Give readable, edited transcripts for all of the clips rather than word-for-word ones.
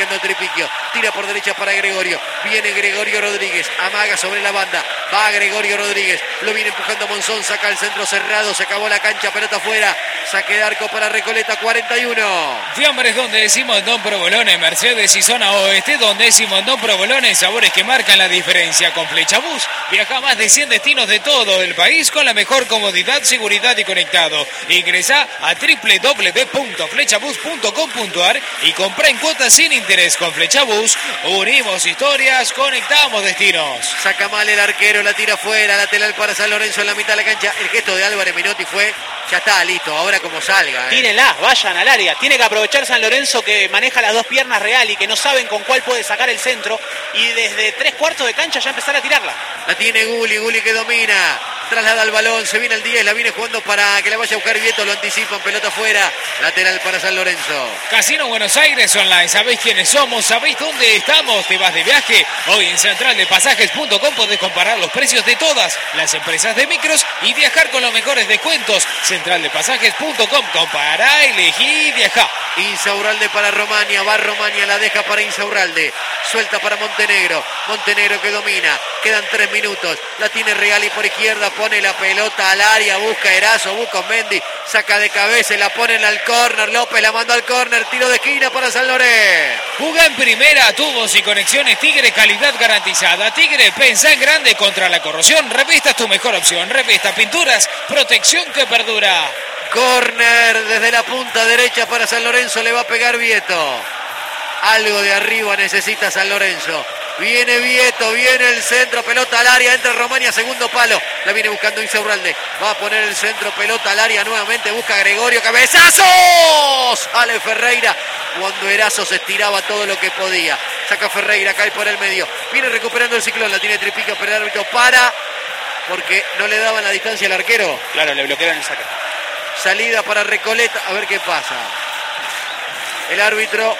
marcando Tripiquio. Tira por derecha para Gregorio. Viene Gregorio Rodríguez. Amaga sobre la banda. Va Gregorio Rodríguez. Lo viene empujando Monzón. Saca el centro cerrado. Se acabó la cancha. Pelota afuera. Saque de arco para Recoleta. 41. Fiambres donde decimos Don Provolone, Mercedes y zona oeste, donde decimos Don Provolone, sabores que marcan la diferencia. Con Flechabús viaja a más de 100 destinos de todo el país con la mejor comodidad, seguridad y conectado. Ingresa a www.flechabús.com.ar y compra en cuotas sin interés. Con Flechabús unimos historias, conectamos destinos. Saca mal el arquero, la tira fuera, lateral para San Lorenzo en la mitad de la cancha. El gesto de Álvarez Menotti fue, ya está, listo, ahora como salga. Tírenla, vayan al área. Tiene que aprovechar San Lorenzo, que maneja las dos piernas Real y que no saben con cuál puede sacar el centro, y desde 3/4 de cancha ya empezar a tirarla. La tiene Gulli que domina. Traslada el balón, se viene el 10, la viene jugando para que la vaya a buscar Vieto, lo anticipan, pelota afuera, lateral para San Lorenzo. Casino Buenos Aires Online, ¿sabéis quiénes somos? ¿Sabéis dónde estamos? ¿Te vas de viaje? Hoy en centraldepasajes.com podés comparar los precios de todas las empresas de micros y viajar con los mejores descuentos. Centraldepasajes.com, compara, elegí, viaja. Insaurralde para Romania, va Romania, la deja para Insaurralde, suelta para Montenegro, Montenegro que domina, quedan 3 minutos, la tiene Reali por izquierda, pone la pelota al área, busca Erazo, busca Mendy, saca de cabeza y la ponen al córner, López la mandó al córner, tiro de esquina para San Lorenzo. Juga en primera, tubos y conexiones Tigre, calidad garantizada. Tigre, pensá en grande contra la corrosión, Revista es tu mejor opción, Revista Pinturas, protección que perdura. Córner desde la punta derecha para San Lorenzo, le va a pegar Vieto. Algo de arriba necesita San Lorenzo. Viene Vieto, viene el centro, pelota al área, entra Romania, segundo palo. La viene buscando Insaurralde. Va a poner el centro, pelota al área nuevamente, busca Gregorio, cabezazo. Sale Ferreira cuando Erazo se estiraba todo lo que podía. Saca Ferreira, cae por el medio. Viene recuperando el Ciclón, la tiene Tripiquio, pero el árbitro para porque no le daban la distancia al arquero. Claro, le bloquearon el saque. Salida para Recoleta, a ver qué pasa. El árbitro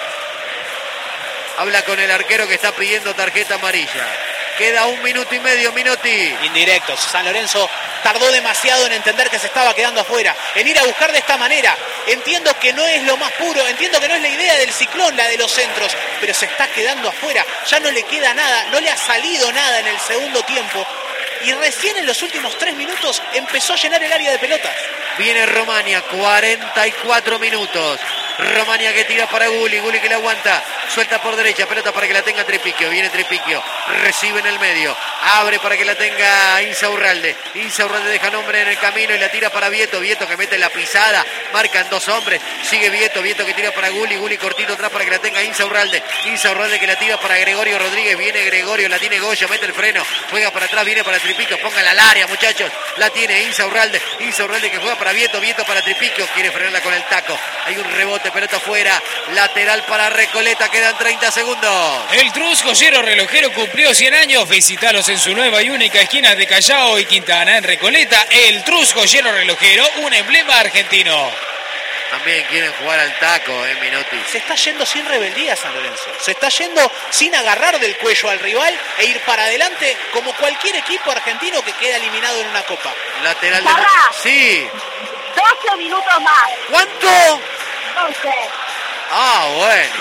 habla con el arquero que está pidiendo tarjeta amarilla. Queda 1 minuto y medio, Minotti. Indirectos. San Lorenzo tardó demasiado en entender que se estaba quedando afuera, en ir a buscar de esta manera. Entiendo que no es lo más puro, entiendo que no es la idea del Ciclón, la de los centros, pero se está quedando afuera. Ya no le queda nada, no le ha salido nada en el segundo tiempo. Y recién en los últimos 3 minutos empezó a llenar el área de pelotas. Viene Romania, 44 minutos. Romania que tira para Gulli que la aguanta, suelta por derecha, pelota para que la tenga Tripiquio, viene Tripiquio, recibe en el medio, abre para que la tenga Insaurralde deja nombre en el camino y la tira para Vieto que mete la pisada, marcan 2 hombres, sigue Vieto que tira para Gulli cortito atrás para que la tenga Insaurralde que la tira para Gregorio Rodríguez, viene Gregorio, la tiene Goyo, mete el freno, juega para atrás, viene para Tripiquio, póngala al área muchachos, la tiene Insaurralde que juega para Vieto para Tripiquio, quiere frenarla con el taco, hay un rebote, pelota afuera, lateral para Recoleta, quedan 30 segundos. El Trus Joyero Relojero cumplió 100 años, visitalos en su nueva y única esquina de Callao y Quintana en Recoleta. El Trus Joyero Relojero, un emblema argentino. También quieren jugar al taco, Minotti. Se está yendo sin rebeldía San Lorenzo. Se está yendo sin agarrar del cuello al rival e ir para adelante como cualquier equipo argentino que queda eliminado en una copa. Lateral de... Sí. 12 minutos más. ¿Cuánto? 12. Ah, bueno.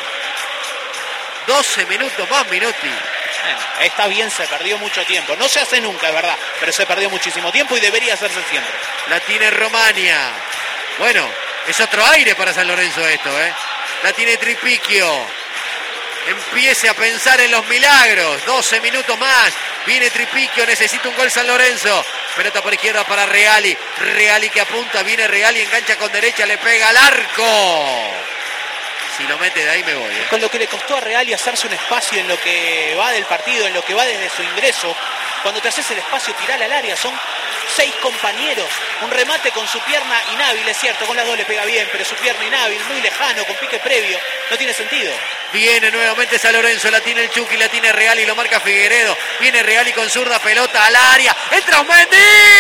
12 minutos más, Minotti. Bueno, está bien, se perdió mucho tiempo. No se hace nunca, es verdad, pero se perdió muchísimo tiempo y debería hacerse siempre. La tiene Romania. Bueno, es otro aire para San Lorenzo esto, ¿eh? La tiene Tripiquio. Empiece a pensar en los milagros. 12 minutos más. Viene Tripiquio, necesita un gol San Lorenzo. Pelota por izquierda para Reali que apunta, viene Reali, engancha con derecha, le pega al arco. Si lo mete de ahí me voy. Con lo que le costó a Reali hacerse un espacio en lo que va del partido, en lo que va desde su ingreso. Cuando te haces el espacio, tirala al área. Son 6 compañeros. Un remate con su pierna inhábil, es cierto, con las dos le pega bien, pero su pierna inhábil, muy lejano, con pique previo. No tiene sentido. Viene nuevamente San Lorenzo, la tiene el Chucky, la tiene Reali, lo marca Figueredo. Viene Reali con zurda, pelota al área. ¡Entra Osmendi!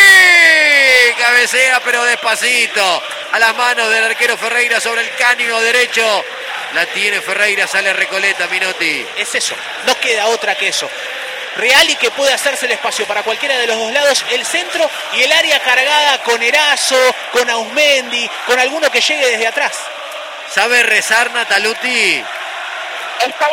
Cabecea, pero despacito. A las manos del arquero Ferreira sobre el caño derecho. La tiene Ferreira, sale Recoleta, Minotti. Es eso, no queda otra que eso. Reali que puede hacerse el espacio para cualquiera de los dos lados, el centro y el área cargada con Erazo, con Ausmendi, con alguno que llegue desde atrás. ¿Sabe rezar Nataluti? Está